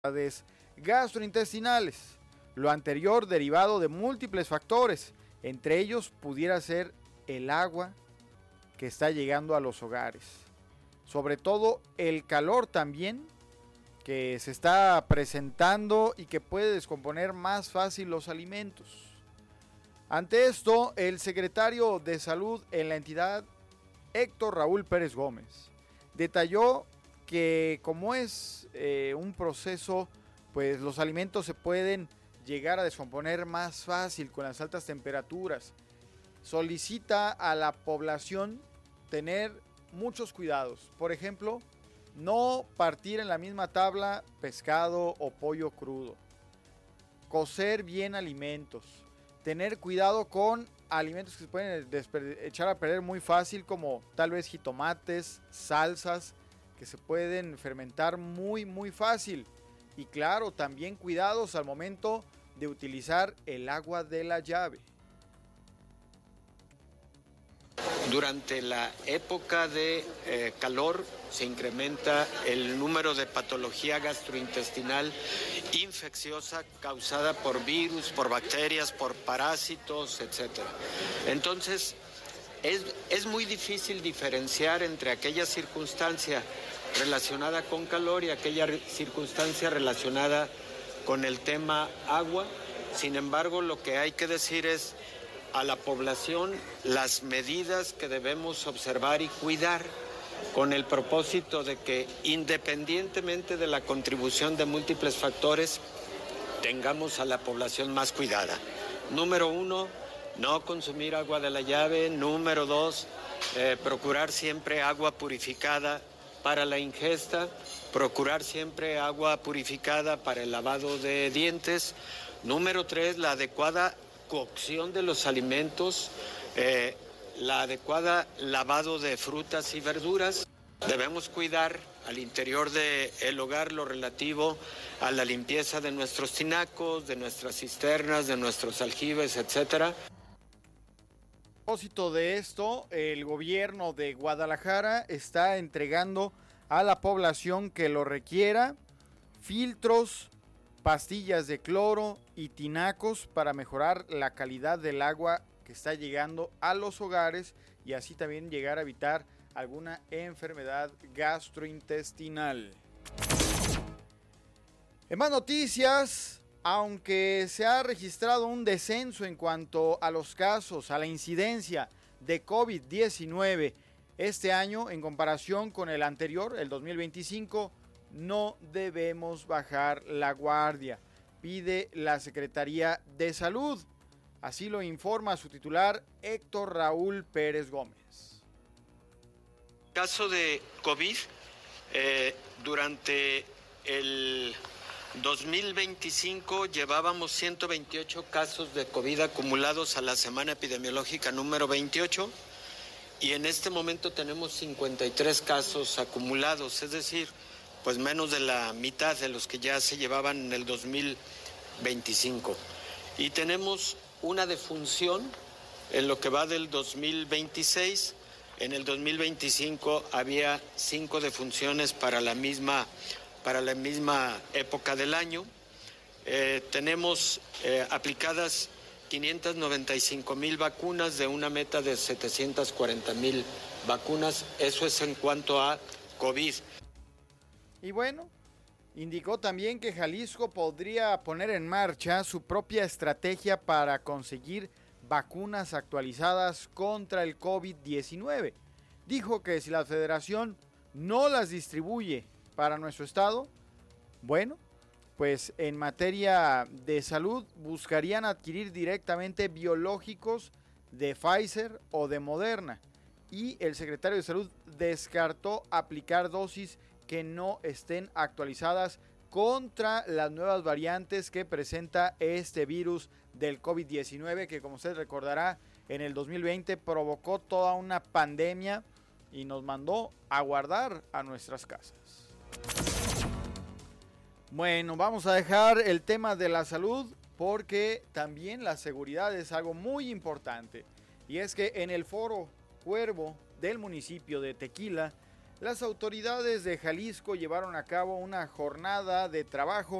gastrointestinales. Lo anterior derivado de múltiples factores, entre ellos pudiera ser el agua que está llegando a los hogares. Sobre todo el calor también que se está presentando y que puede descomponer más fácil los alimentos. Ante esto, el secretario de Salud en la entidad, Héctor Raúl Pérez Gómez, detalló que como es un proceso, pues los alimentos se pueden llegar a descomponer más fácil con las altas temperaturas. Solicita a la población tener muchos cuidados. Por ejemplo, no partir en la misma tabla pescado o pollo crudo. Cocer bien alimentos. Tener cuidado con alimentos que se pueden echar a perder muy fácil, como tal vez jitomates, salsas, que se pueden fermentar muy fácil. Y claro, también cuidados al momento de utilizar el agua de la llave. Durante la época de calor se incrementa el número de patología gastrointestinal infecciosa causada por virus, por bacterias, por parásitos, etc. Entonces, es muy difícil diferenciar entre aquella circunstancia relacionada con calor y aquella circunstancia relacionada con el tema agua. Sin embargo, lo que hay que decir es a la población las medidas que debemos observar y cuidar con el propósito de que, independientemente de la contribución de múltiples factores, tengamos a la población más cuidada. Número 1, no consumir agua de la llave. Número 2, procurar siempre agua purificada para la ingesta, procurar siempre agua purificada para el lavado de dientes. Número 3, la adecuada cocción de los alimentos, la adecuada lavado de frutas y verduras. Debemos cuidar al interior del hogar lo relativo a la limpieza de nuestros tinacos, de nuestras cisternas, de nuestros aljibes, etcétera. A propósito de esto, el gobierno de Guadalajara está entregando a la población que lo requiera filtros, pastillas de cloro y tinacos para mejorar la calidad del agua que está llegando a los hogares y así también llegar a evitar alguna enfermedad gastrointestinal. En más noticias, aunque se ha registrado un descenso en cuanto a los casos, a la incidencia de COVID-19 este año en comparación con el anterior, el 2025, no debemos bajar la guardia, pide la Secretaría de Salud. Así lo informa su titular, Héctor Raúl Pérez Gómez. Caso de COVID, durante el 2025 llevábamos 128 casos de COVID acumulados a la semana epidemiológica número 28 y en este momento tenemos 53 casos acumulados, es decir, pues menos de la mitad de los que ya se llevaban en el 2025. Y tenemos una defunción en lo que va del 2026. En el 2025 había 5 defunciones para la misma época del año. Tenemos aplicadas 595,000 vacunas de una meta de 740,000 vacunas. Eso es en cuanto a COVID. Y bueno, indicó también que Jalisco podría poner en marcha su propia estrategia para conseguir vacunas actualizadas contra el COVID-19. Dijo que si la federación no las distribuye para nuestro estado, bueno, pues en materia de salud buscarían adquirir directamente biológicos de Pfizer o de Moderna. Y el secretario de Salud descartó aplicar dosis que no estén actualizadas contra las nuevas variantes que presenta este virus del COVID-19, que como usted recordará, en el 2020 provocó toda una pandemia y nos mandó a guardar a nuestras casas. Bueno, vamos a dejar el tema de la salud porque también la seguridad es algo muy importante. Y es que en el Foro Cuervo del municipio de Tequila Las autoridades de Jalisco llevaron a cabo una jornada de trabajo